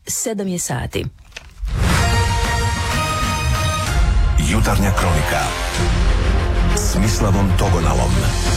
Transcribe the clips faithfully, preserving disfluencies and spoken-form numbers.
sedam je sati. Jutarnja kronika s Mislavom Togonalom.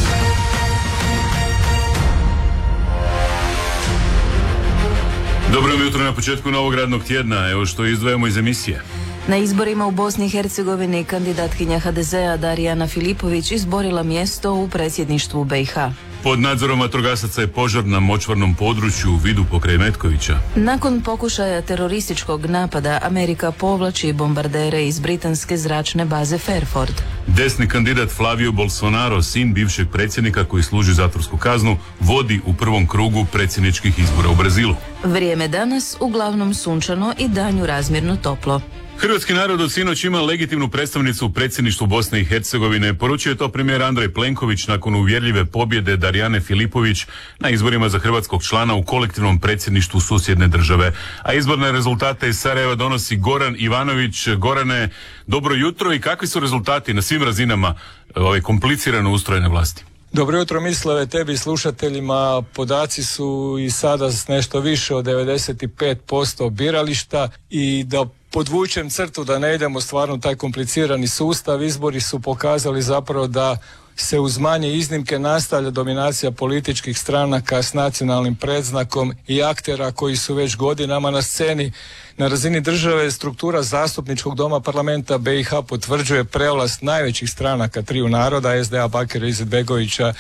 Dobro jutro na početku novog radnog tjedna. Evo što izdvajamo iz emisije. Na izborima u Bosni i Hercegovini kandidatkinja ha de zea Darijana Filipović izborila mjesto u predsjedništvu be i ha. Pod nadzorom vatrogasaca je požar na močvarnom području u Vidu pokraj Metkovića. Nakon pokušaja terorističkog napada, Amerika povlači bombardere iz britanske zračne baze Fairford. Desni kandidat Flavio Bolsonaro, sin bivšeg predsjednika koji služi zatvorsku kaznu, vodi u prvom krugu predsjedničkih izbora u Brazilu. Vrijeme danas uglavnom sunčano i danju razmjerno toplo. Hrvatski narod od sinoć ima legitimnu predstavnicu u predsjedništvu Bosne i Hercegovine. Poručio je to premijer Andrej Plenković nakon uvjerljive pobjede Darijane Filipović na izborima za hrvatskog člana u kolektivnom predsjedništvu susjedne države. A izborne rezultate iz Sarajeva donosi Goran Ivanović. Gorane, dobro jutro i kakvi su rezultati na svim razinama ove komplicirano ustrojene vlasti? Dobro jutro, Mislave, tebi slušateljima. Podaci su i sada s nešto više od devedeset pet posto birališta i da podvučem crtu da ne idemo stvarno u taj komplicirani sustav. Izbori su pokazali zapravo da se uz manje iznimke nastavlja dominacija političkih stranaka s nacionalnim predznakom i aktera koji su već godinama na sceni. Na razini države struktura zastupničkog doma parlamenta be i ha potvrđuje prevlast najvećih stranaka triju naroda, es de a Bakira Izetbegovića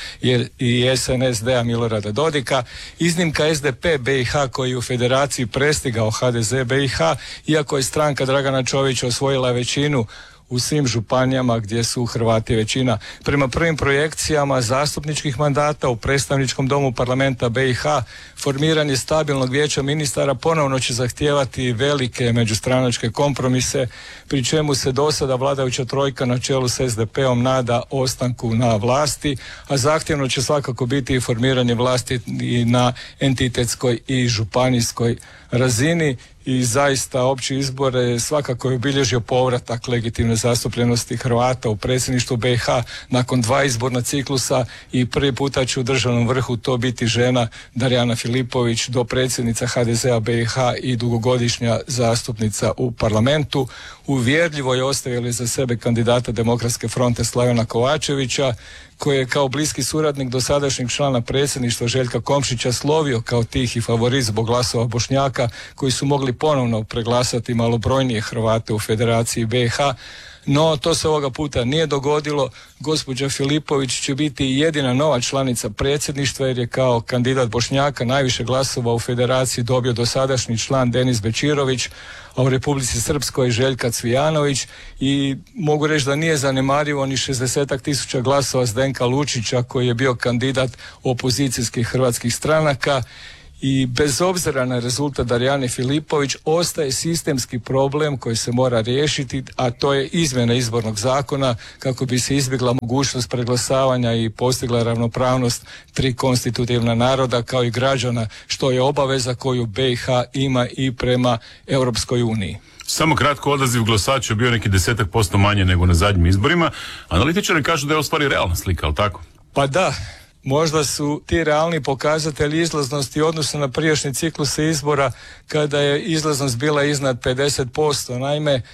i es en es de a Milorada Dodika. Iznimka es de pe be i ha koji je u federaciji prestigao ha de ze be i ha, iako je stranka Dragana Čovića osvojila većinu u svim županijama gdje su Hrvati većina. Prema prvim projekcijama zastupničkih mandata u predstavničkom domu parlamenta be i ha formiranje stabilnog vijeća ministara ponovno će zahtijevati velike međustranačke kompromise, pri čemu se do sada vladajuća trojka na čelu s es de peom nada ostanku na vlasti, a zahtjevno će svakako biti i formiranje vlasti i na entitetskoj i županijskoj razini. I zaista opći izbore svakako je obilježio povratak legitimne zastupljenosti Hrvata u predsjedništvu be i ha nakon dva izborna ciklusa i prvi puta će u državnom vrhu to biti žena Darijana Filipović, dopredsjednica ha de zea be i ha i dugogodišnja zastupnica u parlamentu. Uvjerljivo je ostavili za sebe kandidata Demokratske fronte Slavena Kovačevića, koji je kao bliski suradnik dosadašnjeg člana predsjedništva Željka Komšića slovio kao tihi favorit zbog glasova Bošnjaka koji su mogli ponovno preglasati malobrojnije Hrvate u Federaciji be i ha. No, to se ovoga puta nije dogodilo. Gospođa Filipović će biti jedina nova članica predsjedništva jer je kao kandidat Bošnjaka najviše glasova u Federaciji dobio dosadašnji član Denis Bečirović, a u Republici Srpskoj Željka Cvijanović, i mogu reći da nije zanemarivo ni šezdesetak tisuća glasova Zdenka Lučića koji je bio kandidat opozicijskih hrvatskih stranaka. I bez obzira na rezultat Darijane Filipović ostaje sistemski problem koji se mora riješiti, a to je izmjena izbornog zakona kako bi se izbjegla mogućnost preglasavanja i postigla ravnopravnost tri konstitutivna naroda kao i građana, što je obaveza koju be i ha ima i prema Europskoj uniji. Samo kratko, odaziv glasača bio neki desetak posto manje nego na zadnjim izborima. Analitičari kažu da je u stvari realna slika, ali tako? Pa da. Možda su ti realni pokazatelji izlaznosti u odnosu na prijašnje cikluse izbora kada je izlaznost bila iznad pedeset posto. Naime,